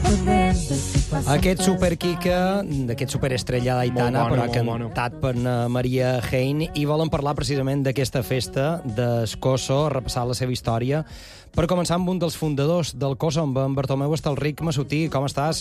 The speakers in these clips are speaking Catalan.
Aquest superquica, d'aquest superestrella d'Aitana, però cantat per Maria Hein, i volen parlar precisament d'aquesta festa d'Escosso, repassar la seva història. Per començar amb un dels fundadors del Coso, amb en Bartomeu Estalric Massutí. Com estàs?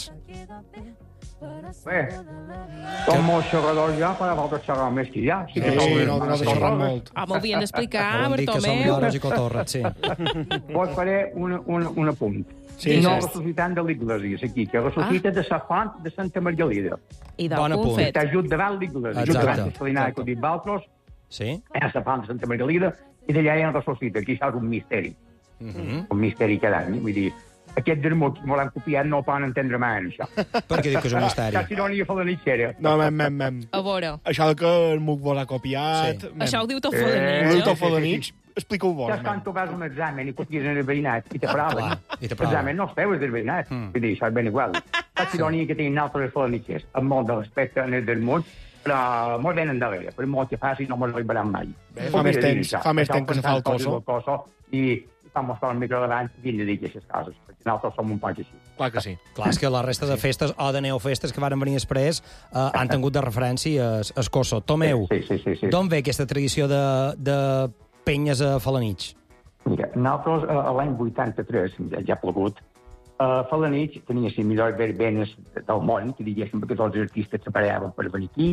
Bé, som molts xerradors ja, però vosaltres xerrar més que ja. Sí, no xerrar molt. M'ho havien d'explicar, Volen dir que som Bartomeu. lloros i cotorres, sí. Vos faré un apunt. Sí, no sí. ressuscitant de l'Iglésia, aquí, que ressuscita de la font de Santa Margalida. I Bon del apunt. punt fet. Està just davant l'Iglésia, just Exacte. davant l'Espelinari que ho dit Valtros, Sí? a la font de Santa Margalida, i d'allà ja ressuscita, que això és un misteri. Un misteri cada any, vull dir, aquest vermut que volem copiar no ho poden entendre mai, això. Per què diu que és un misteri? Saps ironia falanitxera? No, mem. A veure, Això que el Muc vol ha copiat... Sí. això ho diu tot Ho diu fodanit, tot jo? fodanits. Explica-ho bo. Saps quan tu vas a un examen i copies en el veïnat i te proven? Clar, i te proven. L'examen no es feu del veïnat. Vull dir, això és ben igual. Saps ironia que tenen altres falanitxers, amb molt de respecte en el del món, però molt ben endarrere. Per molt que faci, no mos arribaran mai. Bé, fa més temps que se fa el Coso. I quan mos fa el micro davant, vinc a dir aquestes coses, perquè nosaltres som un poc així. Clar que sí. Clar, és que la resta de festes o de neofestes que van venir després han tingut de referència a Escosso. Tomeu, Sí. d'on ve aquesta tradició de penyes a Falanich? Mira, nosaltres l'any 83, ja ha plogut, Falanich tenia les millors verbenes del món, que diguéssim, perquè tots els artistes s'aparellaven per venir aquí,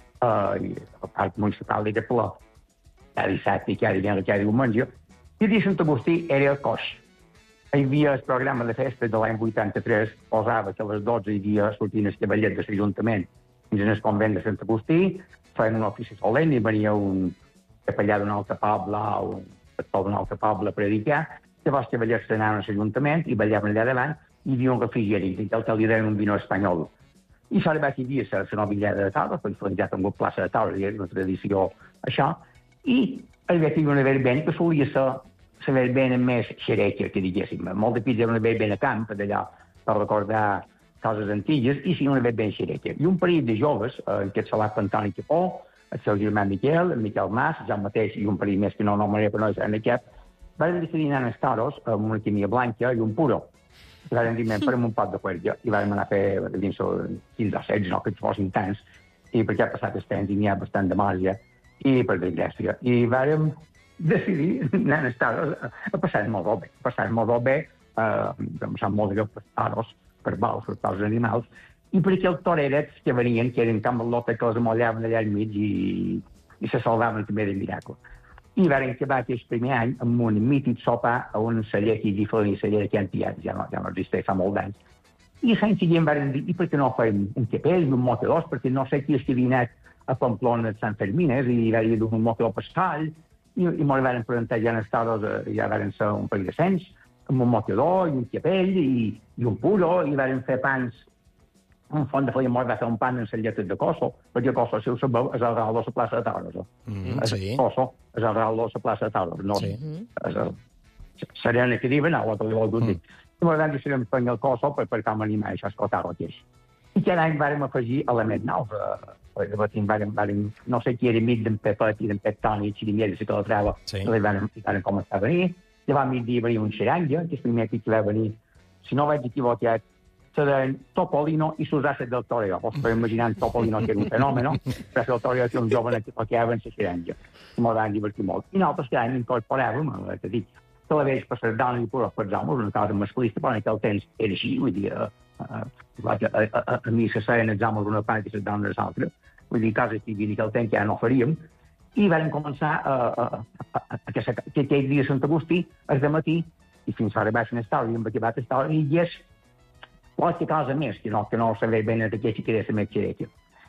i el parc municipal era ple, cada dissabte i cada diumenge, i el dia de Sant Agustí era el coix. Hi havia el programa de festa de l'any 83, posava que a les 12 hi havia sortint el cavallet de l'Ajuntament fins en el convent de Sant Agustí, feien un ofici solemne i venia un capellà d'un altre poble o un pastor d'un altre poble a predicar. Llavors els cavallers s'anaven a l'Ajuntament i ballaven allà davant i hi havia un refrigeri, el que li deien un vino espanyol. I això va que hi havia la novillada de taula, perquè ja ha tingut plaça de taula, i és una tradició això, i hi havia una verbena que solia ser la verbena més xereca, que diguéssim. Molt de pits era una verbena a camp, d'allà, per recordar coses antigues, i sí una verbena xereca. I un parell de joves, en aquest salat Antoni Capó, el seu germà Miquel, el Miquel Mas, jo mateix, i un parell més que no nomenaré per no ser en aquest, van decidir anar als toros amb una quimia blanca i un puro. I van dir, farem un pot de cuerda, i vam anar a fer dins 15 o 16, no que ens fossin tants, i perquè ha passat el temps i n'hi ha bastant de marge, i per desgràcia. I vàrem decidir anar als toros a passar molt bé, vam passar molt bé per toros, per vols, per tots els animals, i per aquells torerets que venien, que eren com el lote que els amollaven allà al mig i se salvaven també del miracle. I vam acabar aquest primer any amb un mític sopar a un celler que hi diferent i celler que ja no existeix fa molt d'anys. I l'any següent vam dir, i per què no fem un capell, un motadors, perquè no sé qui és que havia anat a Pamplona de Sant Fermines i va dir un motador pascal, i ens vam presentar ja en els toros, ja vam ser un parell de cents, amb un motador i un capell i un puro, i vam fer pans. Un font de feia molt va fer un pan en les lletres de Coso, perquè Coso, si ho sabeu, és el real de la plaça de Taules. Sí. Coso és el real de la plaça de Taules, no? Sí. És el serena que diuen, el que li vol dir. I m'ho vam dir si vam fer el Coso per com animar això, escoltar-ho aquí. I cada any vàrem afegir elements nous. No sé qui era amic d'en Pepet i d'en Pep Toni, i Xirimiel, si que la trava, i vàrem començar a venir. Llavors m'hi dir venir un xeranga, que és el primer que va venir, si no vaig equivocat, se deien Topolino i sus asset del toreo. Vos podeu imaginar Topolino, que era un fenòmeno, però el toreo que un jove que tocava en la xeranga. M'ho van divertir molt. I nosaltres cada any incorporàvem, que dic, que la veig per les dones i per els homes, una cosa masclista, però en aquell temps era així, vull dir, a mi se seien els homes una part i les dones les altres, vull dir, coses que en aquell temps ja no faríem, i vam començar que aquell dia de Sant Agustí, el de matí, i fins a arribar a l'estadi, i amb acabat l'estadi, i és qualque cosa més, que no sabia ben de què si queria ser més xereca.